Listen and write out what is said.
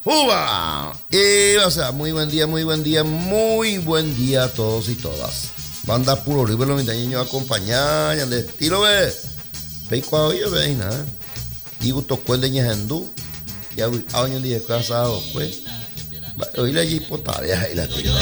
¡Juba! Y o sea, muy buen día, muy buen día, muy buen día a todos y todas. Banda puro libre los niños acompañan de estilo ve. Ve kwa yo ve na. Y gusto cuelde ñehendú. Ya año día casado pues. Hoy la allí potable ahí la tira.